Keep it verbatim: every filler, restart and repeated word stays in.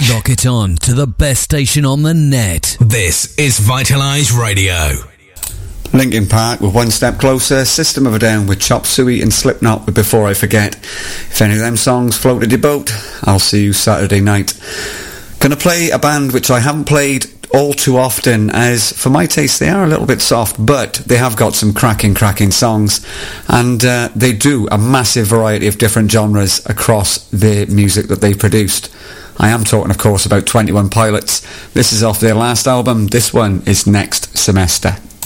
Lock it on to the best station on the net. This is Vitalize Radio. Linkin Park with One Step Closer, System of a Down with Chop Suey and Slipknot with Before I Forget. If any of them songs floated your boat, I'll see you Saturday night. Gonna play a band which I haven't played all too often, as for my taste they are a little bit soft, but they have got some cracking cracking songs, and uh, they do a massive variety of different genres across the music that they produced. I am talking of course about twenty-one Pilots. This is off their last album. This one is Next Semester.